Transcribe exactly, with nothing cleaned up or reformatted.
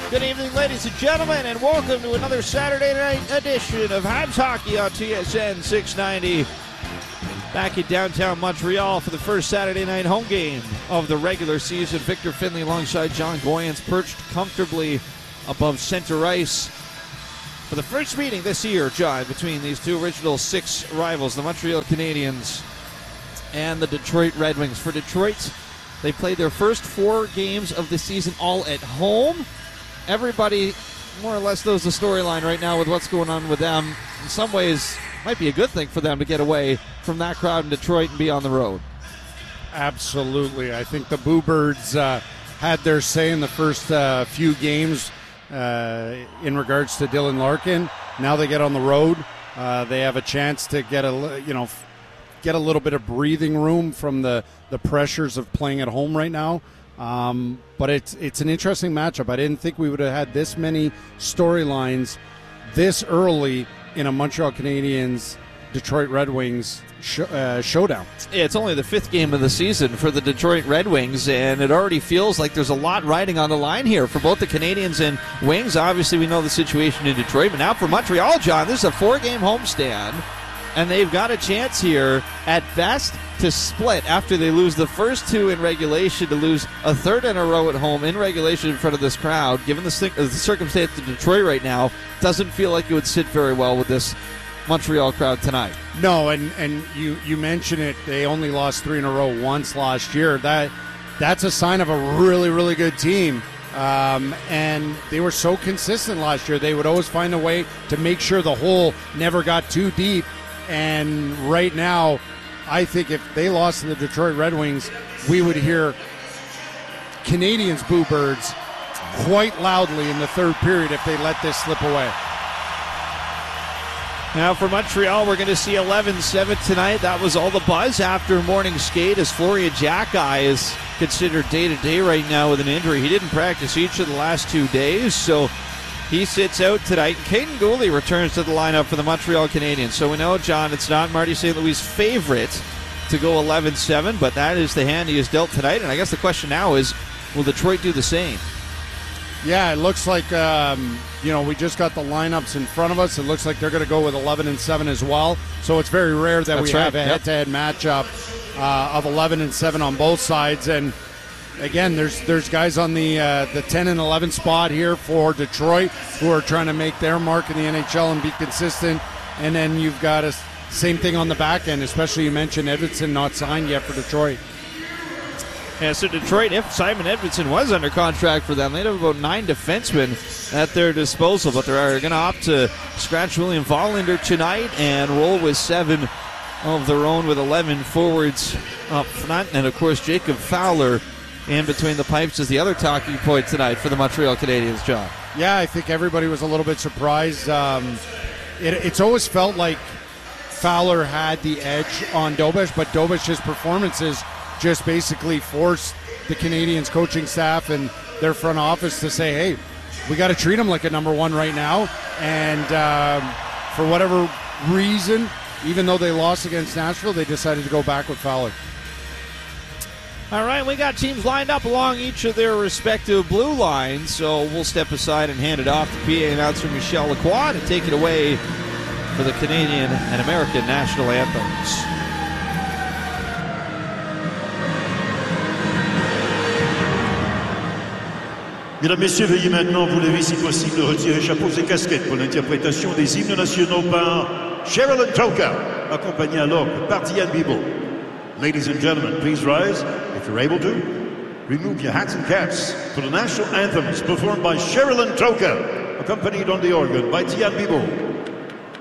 Good evening, ladies and gentlemen, and welcome to another Saturday night edition of Habs Hockey on T S N six ninety. Back in downtown Montreal for the first Saturday night home game of the regular season. Victor Finley alongside John Goyens, perched comfortably above center ice for the first meeting this year, John, between these two original six rivals, the Montreal Canadiens and the Detroit Red Wings. For Detroit, they played their first four games of the season all at home. Everybody more or less knows the storyline right now with what's going on with them. In some ways, might be a good thing for them to get away from that crowd in Detroit and be on the road. Absolutely. I think the Boo Birds uh, had their say in the first uh, few games uh, in regards to Dylan Larkin. Now they get on the road. Uh, they have a chance to get a you know get a little bit of breathing room from the, the pressures of playing at home right now. Um, but it's it's an interesting matchup. I didn't think we would have had this many storylines this early in a Montreal Canadiens Detroit Red Wings sh- uh, showdown. Yeah, it's only the fifth game of the season for the Detroit Red Wings, and it already feels like there's a lot riding on the line here for both the Canadiens and Wings. Obviously, we know the situation in Detroit, but now for Montreal, John, this is a four-game homestand, and they've got a chance here at best to split after they lose the first two in regulation, to lose a third in a row at home in regulation in front of this crowd. Given the, the circumstance of Detroit right now, doesn't feel like it would sit very well with this Montreal crowd tonight. No, and, and you, you mentioned it, they only lost three in a row once last year. That That's a sign of a really, really good team. Um, and they were so consistent last year. They would always find a way to make sure the hole never got too deep. And right now, I think if they lost to the Detroit Red Wings, we would hear Canadiens Boo Birds quite loudly in the third period if they let this slip away. Now for Montreal, we're going to see eleven seven tonight. That was all the buzz after morning skate, as Florian Xhekaj is considered day-to-day right now with an injury. He didn't practice each of the last two days, so he sits out tonight. Caden Gooley returns to the lineup for the Montreal Canadiens. So we know, John, it's not Marty Saint Louis' favorite to go eleven seven, but that is the hand he is dealt tonight. And I guess the question now is, will Detroit do the same? Yeah, it looks like, um, you know, we just got the lineups in front of us. It looks like they're going to go with eleven and seven as well. So it's very rare that That's we right. have a Yep. head-to-head matchup uh, of eleven and seven on both sides. And again, there's there's guys on the uh, the ten and eleven spot here for Detroit who are trying to make their mark in the N H L and be consistent. And then you've got a same thing on the back end, especially you mentioned Edvinsson not signed yet for Detroit. Yeah, so Detroit, if Simon Edvinsson was under contract for them, they'd have about nine defensemen at their disposal, but they're going to opt to scratch William Vollinder tonight and roll with seven of their own with eleven forwards up front. And, of course, Jacob Fowler in between the pipes is the other talking point tonight for the Montreal Canadiens, John. Yeah, I think everybody was a little bit surprised. Um, it, it's always felt like Fowler had the edge on Dobish, but Dobish's performances just basically forced the Canadiens coaching staff and their front office to say, hey, we got to treat him like a number one right now. And um, for whatever reason, even though they lost against Nashville, they decided to go back with Fowler. All right, we got teams lined up along each of their respective blue lines, so we'll step aside and hand it off to P A announcer Michel Lacroix to take it away for the Canadian and American national anthems. Mesdames, Messieurs, veuillez maintenant, vous levez si possible, retirer chapeaux et casquettes pour l'interprétation des hymnes nationaux par Sherilyn Troka, accompagné alors par Diane Bibeau. Ladies and gentlemen, please rise. If you're able to, remove your hats and caps for the national anthems performed by Sherilyn Troka, accompanied on the organ by Diane Bibeau.